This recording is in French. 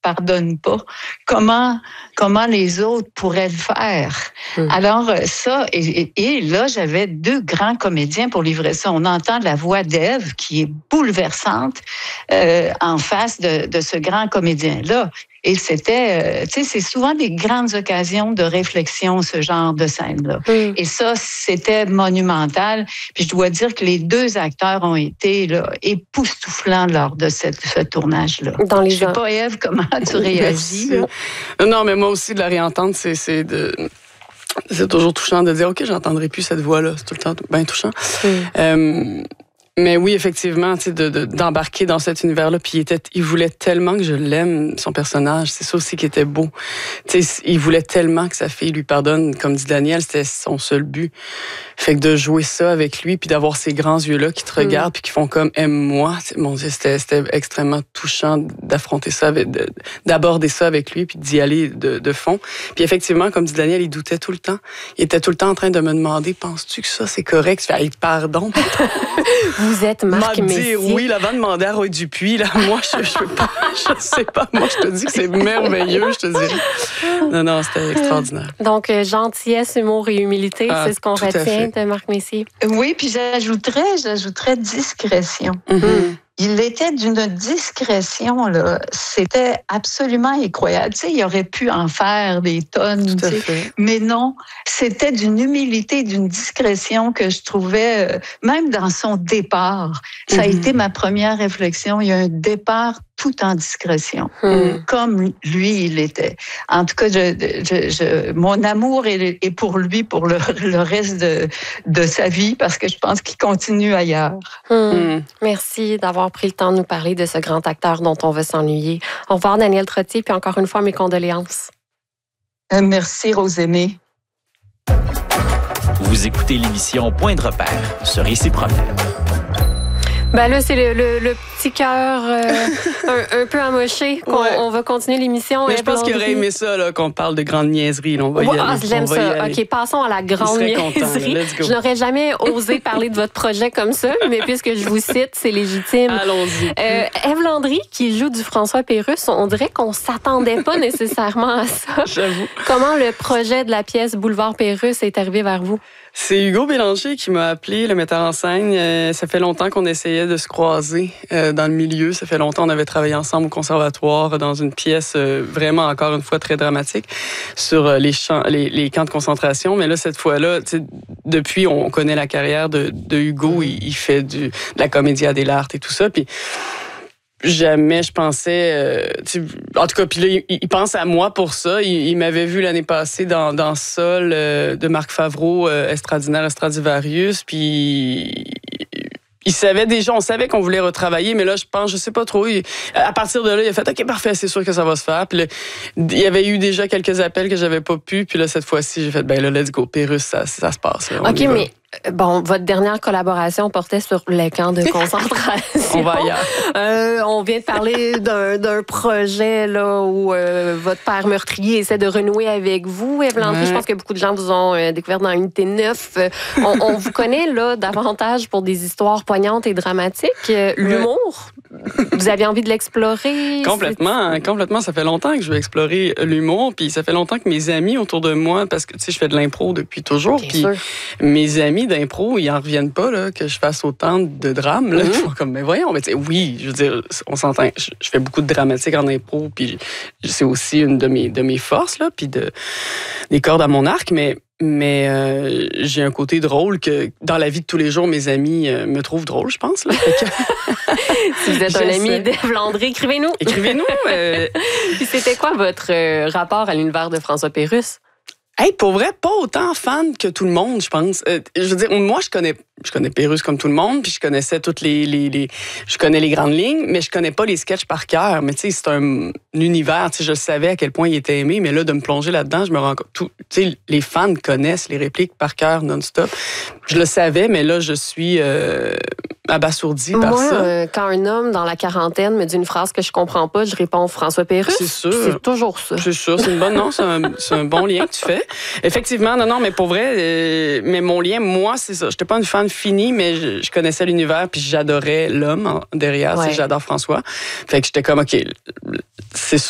pardonne pas, comment les autres pourraient le faire? Alors ça, et là, j'avais 2 grands comédiens pour livrer ça. On entend la voix d'Ève qui est bouleversante en face de ce grand comédien-là. Et c'était, tu sais, c'est souvent des grandes occasions de réflexion, ce genre de scène-là. Et ça, c'était monumental. Puis je dois dire que les 2 acteurs ont été là, époustouflants lors de ce tournage-là. Je sais pas, Ève, comment tu réagis? Non, mais moi aussi, de la réentendre, c'est toujours touchant de dire, OK, j'entendrai plus cette voix-là. C'est tout le temps bien touchant. Mais oui, effectivement, tu sais, d'embarquer dans cet univers-là, puis il voulait tellement que je l'aime, son personnage. C'est ça aussi qui était beau. Tu sais, il voulait tellement que sa fille lui pardonne, comme dit Daniel, c'était son seul but. Fait que de jouer ça avec lui, puis d'avoir ces grands yeux-là qui te regardent, puis qui font comme aime-moi. Mon Dieu, c'était extrêmement touchant d'affronter ça, d'aborder ça avec lui, puis d'y aller de fond. Puis effectivement, comme dit Daniel, il doutait tout le temps. Il était tout le temps en train de me demander, penses-tu que ça c'est correct? Je fais, pardon. Vous êtes Marc Messier. Oui, là, avant de demander à Roy Dupuis, là, moi, je sais pas. Moi, je te dis que c'est merveilleux, je te dirais. Non, c'était extraordinaire. Donc, gentillesse, humour et humilité, c'est ce qu'on retient de Marc Messier. Oui, puis j'ajouterais discrétion. Il était d'une discrétion, là. C'était absolument incroyable. Tu sais, il aurait pu en faire des tonnes, tu sais. Mais non, c'était d'une humilité, d'une discrétion que je trouvais, même dans son départ. Ça a été ma première réflexion. Il y a un départ tout en discrétion, comme lui, il était. En tout cas, mon amour est pour lui, pour le reste de sa vie, parce que je pense qu'il continue ailleurs. Merci d'avoir pris le temps de nous parler de ce grand acteur dont on veut s'ennuyer. Au revoir, Daniel Trottier, puis encore une fois, mes condoléances. Merci, Rosémée. Vous écoutez l'émission Point de repère sur Réciproque. Ben là, c'est le petit cœur un peu amoché qu'on va continuer l'émission. Mais je pense qu'il aurait aimé ça, là, qu'on parle de grandes niaiseries. Là, on va y aller. J'aime ça. OK, passons à la grande niaiserie. Je n'aurais jamais osé parler de votre projet comme ça, mais puisque je vous cite, c'est légitime. Allons-y. Ève Landry, qui joue du François Pérusse, on dirait qu'on ne s'attendait pas nécessairement à ça. J'avoue. Comment le projet de la pièce Boulevard Pérusse est arrivé vers vous? C'est Hugo Bélanger qui m'a appelé, le metteur en scène. Ça fait longtemps qu'on essayait de se croiser dans le milieu. Ça fait longtemps qu'on avait travaillé ensemble au conservatoire dans une pièce vraiment, encore une fois, très dramatique sur les camps de concentration. Mais là, cette fois-là, depuis, on connaît la carrière de Hugo. Il fait de la comédie à dell'arte et tout ça. Puis jamais je pensais... en tout cas, puis là, il pense à moi pour ça. Il m'avait vu l'année passée dans Sol de Marc Favreau, Estradinaire Stradivarius, puis... Il savait déjà, on savait qu'on voulait retravailler, mais là, je sais pas trop. À partir de là, il a fait, OK, parfait, c'est sûr que ça va se faire. Puis là, il y avait eu déjà quelques appels que j'avais pas pu. Puis là, cette fois-ci, j'ai fait, ben là, let's go, Pérusse, ça se passe. Là, OK, mais bon, votre dernière collaboration portait sur les camps de concentration. On va ailleurs. On vient de parler d'un projet là où votre père meurtrier essaie de renouer avec vous. Ève Landry, je pense que beaucoup de gens vous ont découvert dans Unité 9. On vous connaît là davantage pour des histoires poignantes et dramatiques. L'humour, vous avez envie de l'explorer? Complètement. Ça fait longtemps que je veux explorer l'humour. Puis ça fait longtemps que mes amis autour de moi, parce que tu sais, je fais de l'impro depuis toujours. Puis mes amis d'impro, ils en reviennent pas là, que je fasse autant de drames. Là. Ils font comme, mais voyons, mais oui, je veux dire, on s'entend. Je fais beaucoup de dramatique en impro, puis c'est aussi une de mes forces, là, puis des cordes à mon arc, mais j'ai un côté drôle que dans la vie de tous les jours, mes amis me trouvent drôle, je pense. Là. Si vous êtes un ami d'Ève Landry, écrivez-nous. Puis c'était quoi votre rapport à l'univers de François Pérusse? Hey, pour vrai, pas autant fan que tout le monde, je pense. Je veux dire, moi, je connais Pérusse comme tout le monde, puis je connaissais toutes je connais les grandes lignes, mais je connais pas les sketchs par cœur. Mais tu sais, c'est un univers, tu sais, je savais à quel point il était aimé, mais là, de me plonger là-dedans, je me rends compte, tu sais, les fans connaissent les répliques par cœur non-stop. Je le savais, mais là, je suis abasourdi par ça. Moi, quand un homme dans la quarantaine me dit une phrase que je comprends pas, je réponds François Pérusse. C'est sûr. C'est toujours ça. C'est sûr, c'est une bonne... Non, c'est un bon lien que tu fais. Effectivement, non, mais pour vrai, mais mon lien, moi, c'est ça. J'étais pas une fan finie, mais je connaissais l'univers, puis j'adorais l'homme derrière. Ouais. J'adore François. Fait que j'étais comme, OK, c'est